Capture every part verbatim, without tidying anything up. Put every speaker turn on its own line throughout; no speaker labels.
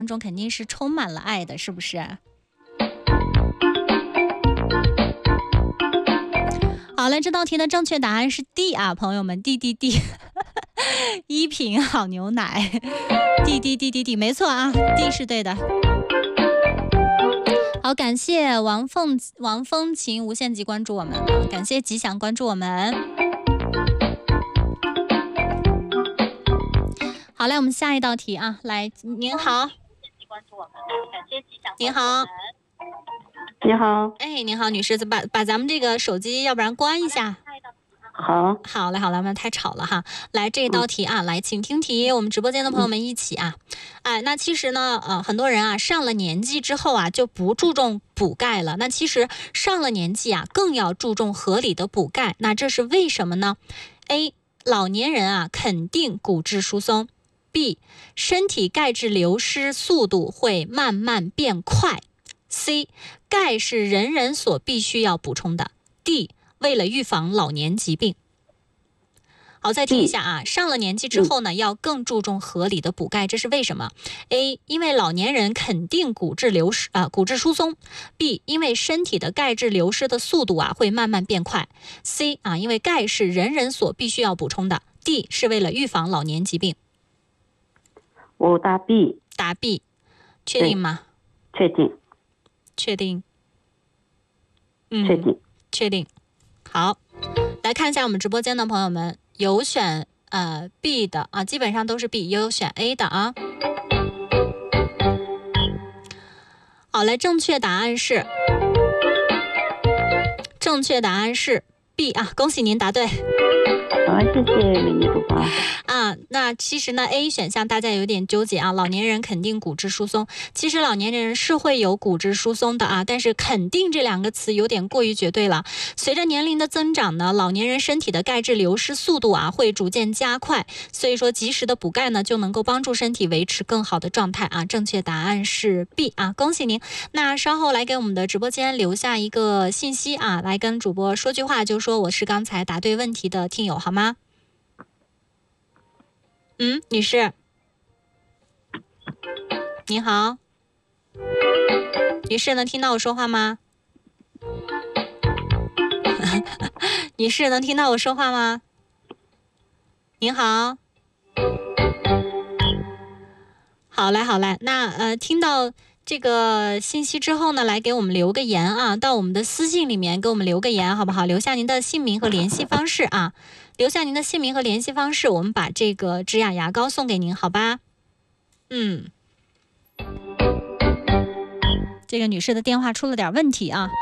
当中肯定是充满了爱的，是不是？好了，这道题的正确答案是 D 啊，朋友们 ，D D D， 一瓶好牛奶 ，D D D D D， 没错啊 ，D 是对的。好，感谢王凤王风琴无限极关注我们，感谢吉祥关注我们。好，来我们下一道题啊，来，您好，您好。
你好，
哎，您好，女士，把把咱们这个手机要不然关一下。
好，
好嘞，好嘞，我们太吵了哈。来这道题啊，嗯、来，请听题，我们直播间的朋友们一起啊。哎，那其实呢，呃，很多人啊，上了年纪之后啊，就不注重补钙了。那其实上了年纪啊，更要注重合理的补钙。那这是为什么呢 ？A. 老年人啊，肯定骨质疏松。B. 身体钙质流失速度会慢慢变快。C. 钙是人人所必须要补充的。D. 为了预防老年疾病。好，再听一下啊，上了年纪之后呢，要更注重合理的补钙，这是为什么 ？A. 因为老年人肯定骨质流失啊、呃，骨质疏松。B. 因为身体的钙质流失的速度啊会慢慢变快。C. 啊，因为钙是人人所必须要补充的。D. 是为了预防老年疾病。
我答 B。
答 B， 确定吗？
确定。
确定。嗯，
确定。
确定。好，来看一下我们直播间的朋友们，有选呃 B 的啊，基本上都是 B， 也有选 A 的啊。好，来，正确答案是，正确答案是 B 啊，恭喜您答对。
好，谢谢美女主播
啊。那其实呢 A 选项大家有点纠结啊，老年人肯定骨质疏松，其实老年人是会有骨质疏松的啊，但是肯定这两个词有点过于绝对了。随着年龄的增长呢，老年人身体的钙质流失速度啊会逐渐加快，所以说及时的补钙呢就能够帮助身体维持更好的状态啊。正确答案是 B 啊，恭喜您。那稍后来给我们的直播间留下一个信息啊，来跟主播说句话，就说我是刚才答对问题的听友，好吗？嗯，女士，您好，女士能听到我说话吗？女士能听到我说话吗？您好，好嘞，好嘞，那呃，听到这个信息之后呢，来给我们留个言啊，到我们的私信里面给我们留个言，好不好？留下您的姓名和联系方式啊。留下您的姓名和联系方式，我们把这个植雅牙膏送给您，好吧？嗯，这个女士的电话出了点问题啊。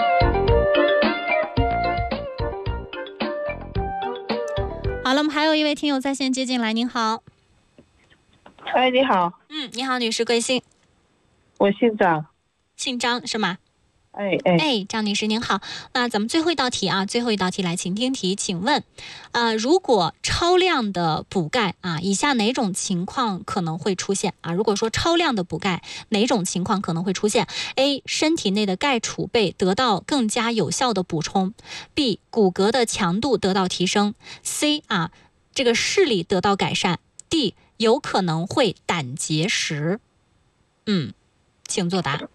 好了，我们还有一位听友在线接进来，您好。
哎，你好。
嗯，你好，女士，贵姓？
我姓张。
姓张是吗？
哎哎
哎，张女士您好，那咱们最后一道题啊，最后一道题来，请听题，请问，呃，如果超量的补钙啊，以下哪种情况可能会出现啊？如果说超量的补钙，哪种情况可能会出现 ？A. 身体内的钙储备得到更加有效的补充 ；B. 骨骼的强度得到提升 ；C. 啊，这个视力得到改善 ；D. 有可能会胆结石。嗯，请作答。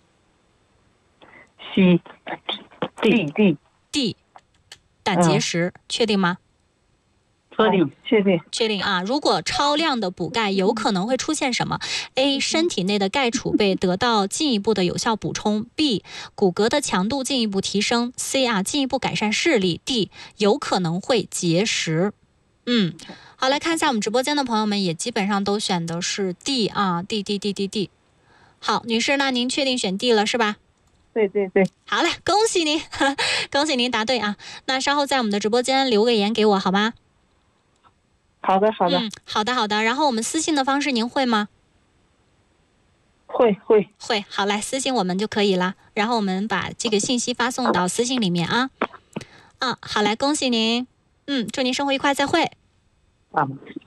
C D D
D 胆结石、嗯、确定吗？
确定，确定，
确定啊！如果超量的补钙，有可能会出现什么 ？A. 身体内的钙储备得到进一步的有效补充 ；B. 骨骼的强度进一步提升 ；C. 啊，进一步改善视力 ；D. 有可能会结石。嗯，好，来看一下我们直播间的朋友们，也基本上都选的是 D 啊 ，D D D D D。好，女士，那您确定选 D 了是吧？
对对对，
好嘞，恭喜您，恭喜您答对啊！那稍后在我们的直播间留个言给我好吗？
好的好的、
嗯，好的好的。然后我们私信的方式您会吗？
会会
会，好嘞，私信我们就可以了。然后我们把这个信息发送到私信里面啊。啊，好嘞，恭喜您，嗯，祝您生活愉快，再会。
啊。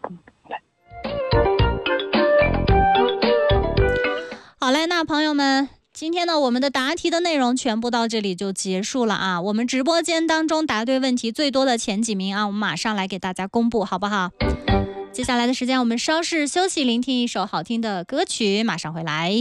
好嘞，那朋友们。今天呢，我们的答题的内容全部到这里就结束了啊！我们直播间当中答对问题最多的前几名啊，我们马上来给大家公布，好不好？接下来的时间，我们稍事休息，聆听一首好听的歌曲，马上回来。